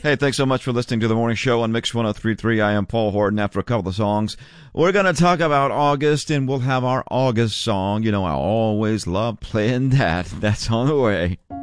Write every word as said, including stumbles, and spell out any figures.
Hey, thanks so much for listening to the morning show on Mix one oh three point three. I am Paul Horton. After a couple of songs, we're going to talk about August, and we'll have our August song. You know, I always love playing that. That's on the way.